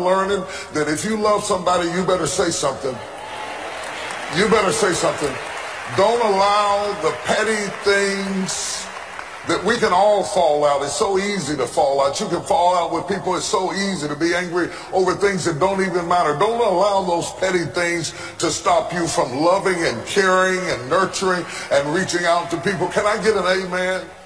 I'm learning that if you love somebody, you better say something. You better say something. Don't allow the petty things that we can all fall out. It's so easy to fall out. You can fall out with people. It's so easy to be angry over things that don't even matter. Don't allow those petty things to stop you from loving and caring and nurturing and reaching out to people. Can I get an amen?